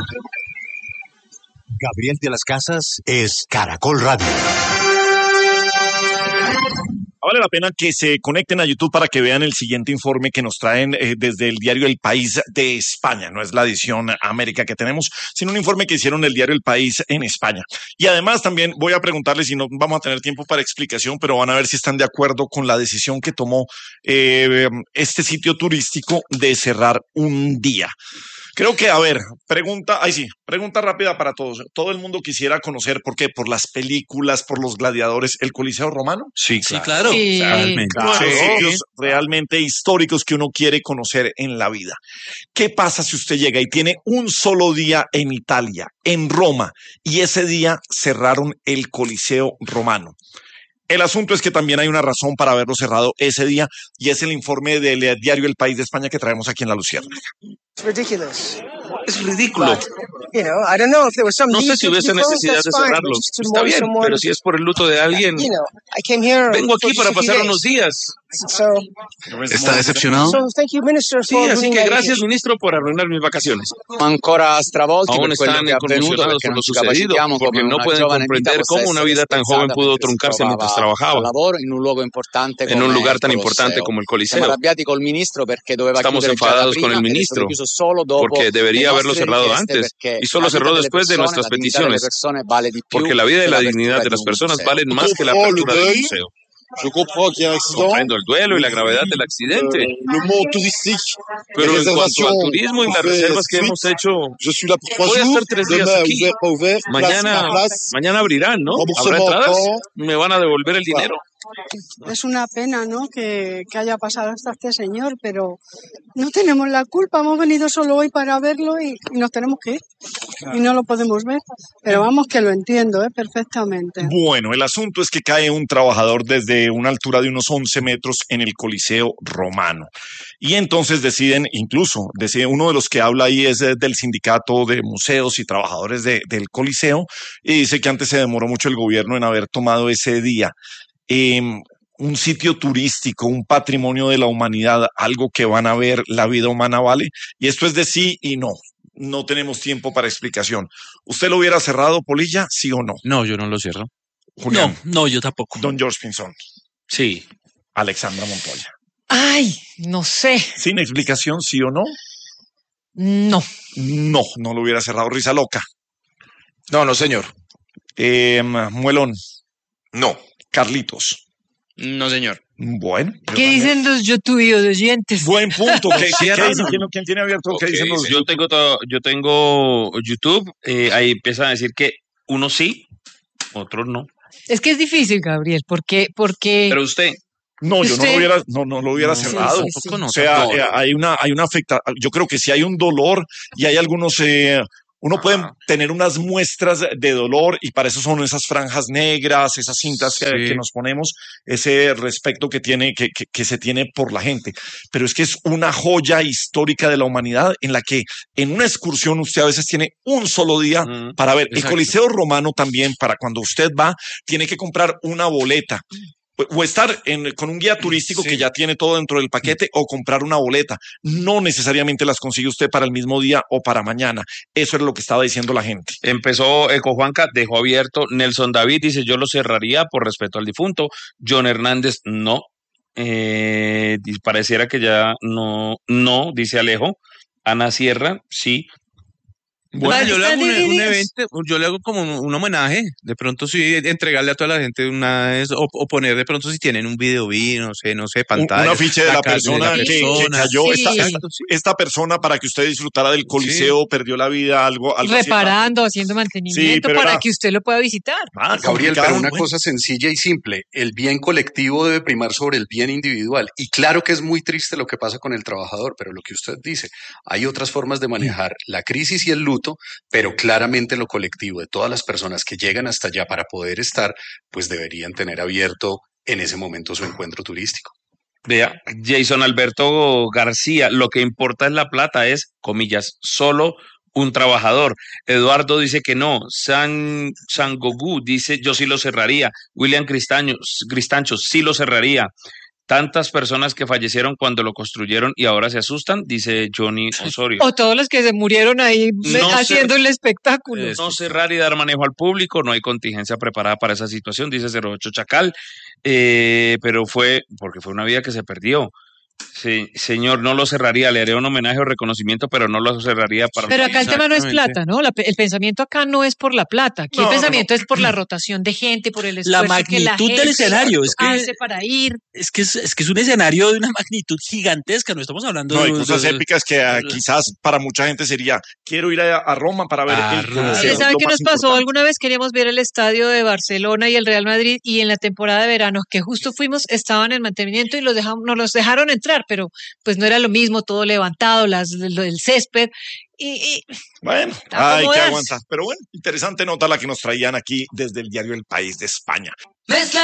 Gabriel de las Casas es Caracol Radio. Vale la pena que se conecten a YouTube para que vean el siguiente informe que nos traen desde el diario El País de España. No es la edición América que tenemos, sino un informe que hicieron el diario El País en España. Y además también voy a preguntarles, si no vamos a tener tiempo para explicación, pero van a ver si están de acuerdo con la decisión que tomó este sitio turístico de cerrar un día. Creo que, a ver, pregunta rápida para todos. ¿Todo el mundo quisiera conocer por qué? ¿Por las películas, por los gladiadores, el Coliseo Romano? Sí, claro. Sí. Realmente. Claro, sitios realmente históricos que uno quiere conocer en la vida. ¿Qué pasa si usted llega y tiene un solo día en Italia, en Roma, y ese día cerraron el Coliseo Romano? El asunto es que también hay una razón para haberlo cerrado ese día, y es el informe del diario El País de España que traemos aquí en La Luciérnaga. Es ridículo. No sé si hubiese necesidad de cerrarlo. Está bien, pero si es por el luto de alguien, vengo aquí para pasar unos días. ¿Está decepcionado? Sí, así que gracias, ministro, por arruinar mis vacaciones. Aún están conmocionados por lo sucedido, porque no pueden comprender cómo una vida tan joven pudo truncarse mientras trabajaba en un lugar tan importante como el Coliseo. Estamos enfadados con el ministro, porque debería haberlo cerrado antes, y solo cerró después de nuestras peticiones, porque la vida y la dignidad de las personas valen más que la apertura del museo. Comprendo el duelo y la gravedad del accidente, pero en cuanto al turismo y las reservas que hemos hecho, voy a estar 3 días aquí. Mañana abrirán, ¿no? ¿Habrá entradas? ¿Me van a devolver el dinero? Es una pena, ¿no?, que haya pasado esto a este señor, pero no tenemos la culpa. Hemos venido solo hoy para verlo y nos tenemos que ir. Y no lo podemos ver. Pero vamos, que lo entiendo, perfectamente. Bueno, el asunto es que cae un trabajador desde una altura de unos 11 metros en el Coliseo Romano. Y entonces decide uno de los que habla ahí es del sindicato de museos y trabajadores del Coliseo, y dice que antes se demoró mucho el gobierno en haber tomado ese día. Un sitio turístico, un patrimonio de la humanidad, algo que van a ver, la vida humana vale. Y esto es de sí y no. No tenemos tiempo para explicación. ¿Usted lo hubiera cerrado, Polilla, sí o no? No, yo no lo cierro. Julián. No, yo tampoco. Don George Pinzón. Sí. Alexandra Montoya. Ay, no sé. ¿Sin explicación, sí o no? No. No lo hubiera cerrado. Risa Loca. No, señor. Muelón. No. Carlitos. No, señor. Bueno. ¿Qué dicen los youtubers oyentes? Buen punto. ¿Qué dicen? ¿Quién tiene abierto? ¿Qué dicen los? Yo tengo YouTube. Ahí empiezan a decir que unos sí, otros no. Es que es difícil, Gabriel, porque... Pero usted... No, yo no lo hubiera cerrado. Sí. O sea, hay una afectación. Yo creo que sí hay un dolor y hay algunos... Uno puede tener unas muestras de dolor, y para eso son esas franjas negras, esas cintas que nos ponemos, ese respeto que se tiene por la gente. Pero es que es una joya histórica de la humanidad en la que en una excursión usted a veces tiene un solo día para ver. Exacto. El Coliseo Romano también, para cuando usted va, tiene que comprar una boleta. O estar con un guía turístico que ya tiene todo dentro del paquete, o comprar una boleta. No necesariamente las consigue usted para el mismo día o para mañana. Eso era lo que estaba diciendo la gente. Empezó Juanca, dejó abierto. Nelson David dice, yo lo cerraría por respeto al difunto. John Hernández, no. Pareciera que ya no, dice Alejo. Ana Sierra, sí. Bueno, yo le hago un evento, yo le hago como un homenaje, de pronto sí, entregarle a toda la gente una vez, o poner de pronto si tienen un video, no sé, pantalla. Un afiche de la persona que cayó. Sí. Esta persona, para que usted disfrutara del Coliseo, perdió la vida, algo reparando, haciendo mantenimiento para que usted lo pueda visitar. Gabriel, pero una cosa sencilla y simple, el bien colectivo debe primar sobre el bien individual. Y claro que es muy triste lo que pasa con el trabajador, pero lo que usted dice, hay otras formas de manejar la crisis y el luto, pero claramente lo colectivo de todas las personas que llegan hasta allá para poder estar, pues deberían tener abierto en ese momento su encuentro turístico. Vea, Jason Alberto García, lo que importa es la plata, es, comillas, solo un trabajador. Eduardo dice que no. Sangogu dice, yo sí lo cerraría. William Cristancho, sí lo cerraría. Tantas personas que fallecieron cuando lo construyeron y ahora se asustan, dice Johnny Osorio. O todos los que se murieron ahí haciendo el espectáculo. No cerrar y dar manejo al público, no hay contingencia preparada para esa situación, dice 08 Chacal, pero fue porque fue una vida que se perdió. Sí, señor, no lo cerraría, le haría un homenaje o reconocimiento, pero no lo cerraría para... Pero acá el tema no es plata, ¿no? El pensamiento acá no es por la plata, aquí el pensamiento es por la rotación de gente, por el esfuerzo la magnitud del escenario, hace para ir. Es que es un escenario de una magnitud gigantesca, no estamos hablando de cosas épicas que quizás para mucha gente sería, quiero ir a Roma para ver el ¿Saben qué nos pasó? Alguna vez queríamos ver el estadio de Barcelona y el Real Madrid y en la temporada de verano que justo fuimos, estaban en mantenimiento y nos los dejaron entrar, pero pues no era lo mismo, todo levantado, el césped y bueno, hay que aguantar. Pero bueno, interesante nota la que nos traían aquí desde el diario El País de España.